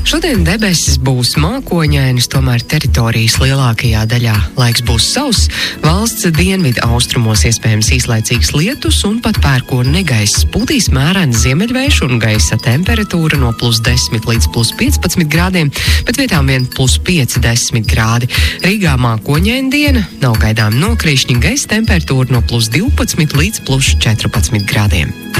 Šodien debesis būs mākoņainas, tomēr teritorijas lielākajā daļā laiks būs sauss. Valsts dienvidu austrumos iespējams īslaicīgs lietus un pat pērkona negaiss. Pūtīs mērens ziemeļvējš un gaisa temperatūra no +10 līdz +15 grādiem, bet vietām vien +5–10 grādi. Rīgā mākoņaina diena, nav gaidām nokrišņi, gaisa temperatūra no +12 līdz +14 grādiem.